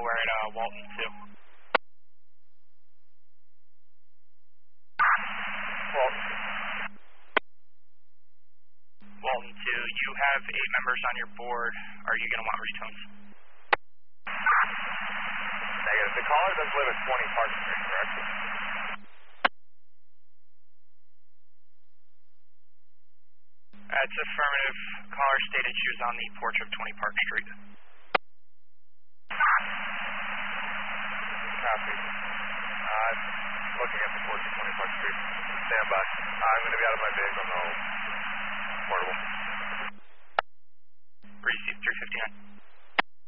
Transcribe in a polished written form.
we're at Walton 2. Walton 2, you have 8 members on your board. Are you going to want retones? Negative. The caller does live at 20 Park Street, correct? It's affirmative. Caller stated she was on the porch of 20 Park Street. Copy. Looking at the porch of 20 Park Street. Stand by. I'm going to be out of my vehicle. No portable. Received 359.